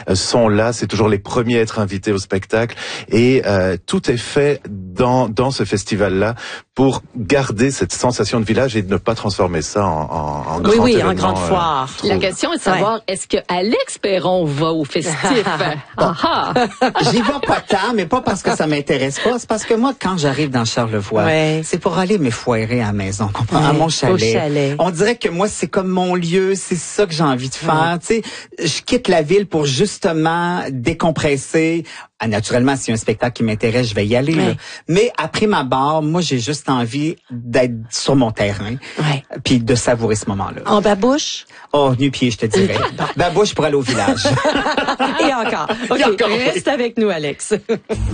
sont là. C'est toujours les premiers à être invités au spectacle. Et tout est fait dans ce festival-là pour garder cette sensation de village et de ne pas transformer ça en grand événement. En grande foire. La question est de savoir, est-ce que Alex Perron va au festif? J'y vais pas tant, mais pas parce que ça m'intéresse pas. C'est parce que moi, quand j'arrive dans Charlevoix, c'est pour aller me foirer à la maison, comprends? À mon chalet. Au chalet. On dirait que moi, c'est comme mon lieu, c'est ça que j'ai envie de faire. Tu sais, je quitte la ville pour justement décompresser. Naturellement, s'il y a un spectacle qui m'intéresse, je vais y aller. Là. Mais après ma barre, moi, j'ai juste envie d'être sur mon terrain, puis de savourer ce moment-là. En babouche? Oh, nu-pied, je te dirais. Babouche pour aller au village. Et encore. OK, reste avec nous, Alex.